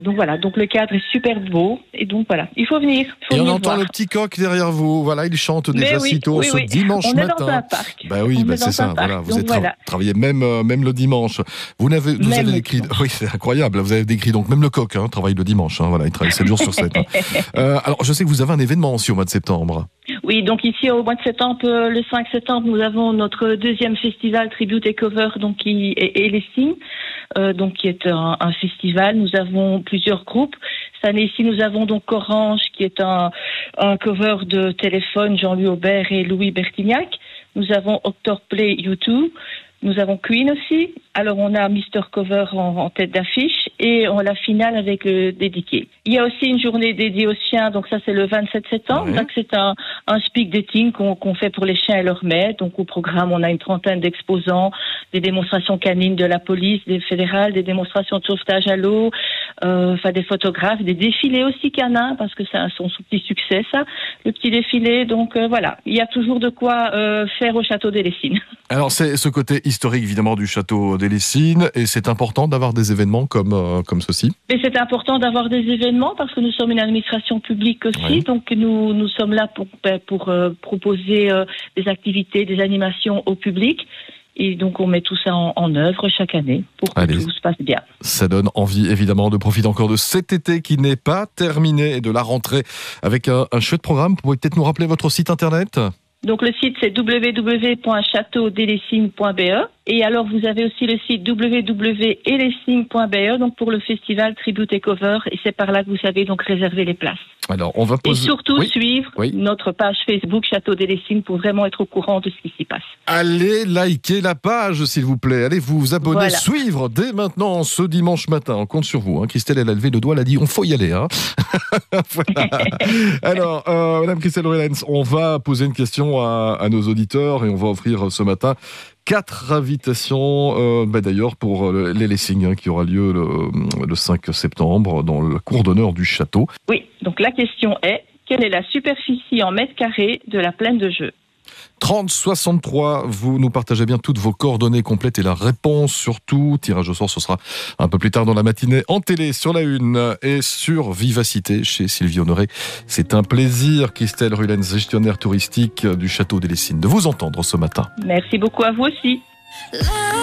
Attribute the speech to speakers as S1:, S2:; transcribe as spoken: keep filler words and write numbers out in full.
S1: Donc voilà, donc le cadre est super beau et donc voilà, il faut venir. Il faut
S2: et on
S1: venir
S2: entend
S1: voir.
S2: le petit coq derrière vous. Voilà, il chante déjà
S1: oui,
S2: si tôt
S1: oui,
S2: ce
S1: oui.
S2: dimanche
S1: on
S2: matin.
S1: On est dans un parc.
S2: Bah oui,
S1: on
S2: bah
S1: est
S2: c'est
S1: dans
S2: ça.
S1: un parc.
S2: Voilà, vous
S1: donc
S2: êtes
S1: voilà.
S2: tra- travaillez même euh, même le dimanche. Vous n'avez vous
S1: Même
S2: avez
S1: le
S2: décrit.
S1: dimanche.
S2: Oui, c'est incroyable. Vous avez décrit donc même le coq hein, travaille le dimanche. Hein, voilà, il travaille sept jours sur sept. Hein. Euh, alors, je sais que vous avez un événement aussi au mois de septembre.
S1: Oui, donc ici au mois de septembre, euh, le cinq septembre, nous avons notre deuxième festival Tribute et Cover, donc qui est et les signes, euh, donc qui est un, un festival. Nous avons plusieurs groupes. Cette année-ci, nous avons donc Orange, qui est un, un cover de téléphone, Jean-Louis Aubert et Louis Bertignac. Nous avons Octoplay U deux. Nous avons Queen aussi. Alors, on a Mister Cover en, en tête d'affiche et on a la finale avec le dédié. Il y a aussi une journée dédiée aux chiens. Donc, ça, c'est le vingt-sept septembre.
S2: Ouais.
S1: Donc, c'est un, un speak dating qu'on, qu'on fait pour les chiens et leurs maîtres. Donc, au programme, on a une trentaine d'exposants, des démonstrations canines de la police, des fédérales, des démonstrations de sauvetage à l'eau, euh, enfin, des photographes, des défilés aussi canins parce que c'est un, son, son petit succès, ça, le petit défilé. Donc, euh, voilà. Il y a toujours de quoi euh, faire au château des Lessines.
S2: Alors, c'est ce côté historique, évidemment, du château des Lessines, et c'est important d'avoir des événements comme, euh, comme ceci.
S1: Et c'est important d'avoir des événements parce que nous sommes une administration publique aussi,
S2: Oui.
S1: donc nous, nous sommes là pour, pour euh, proposer euh, des activités, des animations au public. Et donc, on met tout ça en, en œuvre chaque année pour que
S2: Allez.
S1: tout se passe bien.
S2: Ça donne envie, évidemment, de profiter encore de cet été qui n'est pas terminé et de la rentrée avec un, un chouette programme. Vous pouvez peut-être nous rappeler votre site internet ?
S1: Donc, le site, c'est w w w point château des lessines point b e. Et alors, vous avez aussi le site w w w point et lessines point b e, donc pour le festival Tribute et Cover. Et c'est par là que vous savez donc réserver les places.
S2: Alors, on va
S1: Et
S2: poser...
S1: surtout,
S2: Oui.
S1: suivre
S2: Oui.
S1: notre page Facebook Château des Lessines pour vraiment être au courant de ce qui s'y passe.
S2: Allez liker la page, s'il vous plaît. Allez vous abonner,
S1: Voilà.
S2: suivre dès maintenant ce dimanche matin. On compte sur vous. Hein. Christelle, elle a levé le doigt, elle a dit on faut y aller. Hein. Voilà. Alors, euh, Madame Christelle Rulens, on va poser une question à, à nos auditeurs et on va offrir ce matin quatre invitations, euh, bah d'ailleurs pour euh, les Lessings hein, qui aura lieu le, le cinq septembre dans la cour d'honneur du château.
S1: Oui, donc la question est, quelle est la superficie en mètres carrés de la plaine de jeu ?
S2: trente soixante-trois, vous nous partagez bien toutes vos coordonnées complètes et la réponse surtout. Tirage au sort, ce sera un peu plus tard dans la matinée en télé, sur la une et sur Vivacité chez Sylvie Honoré. C'est un plaisir, Christelle Rulens, gestionnaire touristique du Château des Lessines, de vous entendre ce matin.
S1: Merci beaucoup à vous aussi.